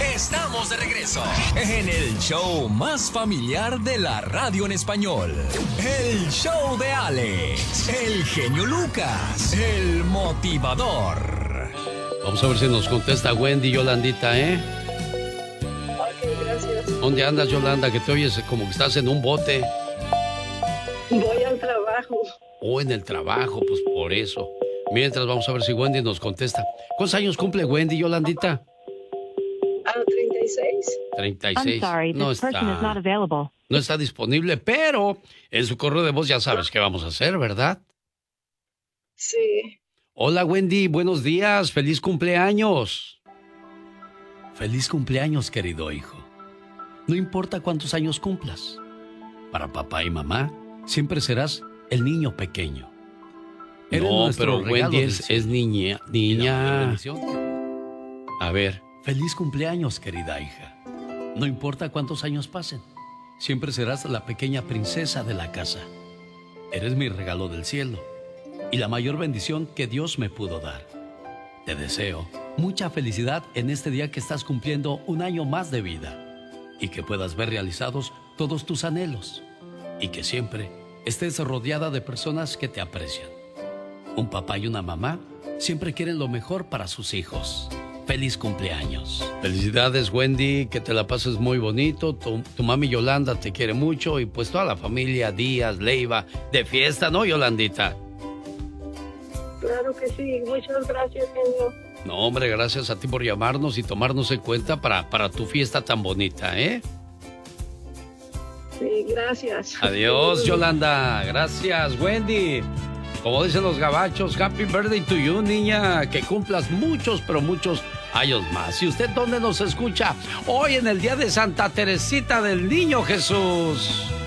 Estamos de regreso en el show más familiar de la radio en español. El show de Alex, el genio Lucas, el motivador. Vamos a ver si nos contesta Wendy, Yolandita, ¿eh? Ok, gracias. ¿Dónde andas, Yolanda? Que te oyes como que estás en un bote. Voy al trabajo. O en el trabajo, pues por eso. Mientras vamos a ver si Wendy nos contesta. ¿Cuántos años cumple Wendy, Yolandita? 36. 36. No está disponible, pero en su correo de voz ya sabes qué vamos a hacer, ¿verdad? Sí. Hola, Wendy, buenos días. Feliz cumpleaños. Feliz cumpleaños, querido hijo. No importa cuántos años cumplas. Para papá y mamá, siempre serás el niño pequeño. No, pero Wendy es niña. A ver, feliz cumpleaños, querida hija. No importa cuántos años pasen, siempre serás la pequeña princesa de la casa. Eres mi regalo del cielo y la mayor bendición que Dios me pudo dar. Te deseo mucha felicidad en este día que estás cumpliendo un año más de vida y que puedas ver realizados todos tus anhelos y que siempre estés rodeada de personas que te aprecian. Un papá y una mamá siempre quieren lo mejor para sus hijos. Feliz cumpleaños. Felicidades, Wendy, que te la pases muy bonito. Tu mami Yolanda te quiere mucho y pues toda la familia Díaz, Leiva, de fiesta, ¿no, Yolandita? Claro que sí. Muchas gracias, genio. No, hombre, gracias a ti por llamarnos y tomarnos en cuenta para tu fiesta tan bonita, ¿eh? Sí, gracias. Adiós, Yolanda. Gracias, Wendy. Como dicen los gabachos, happy birthday to you, niña. Que cumplas muchos, pero muchos años más. ¿Y usted dónde nos escucha? Hoy en el día de Santa Teresita del Niño Jesús.